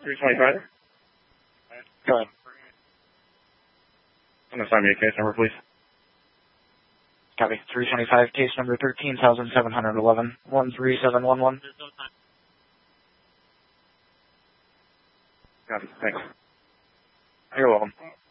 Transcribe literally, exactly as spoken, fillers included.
three twenty-five. Go ahead. I'm going to sign me a case number, please. Copy. three twenty-five, case number thirteen thousand seven hundred eleven, one three seven one one. Copy. Thanks. You're welcome.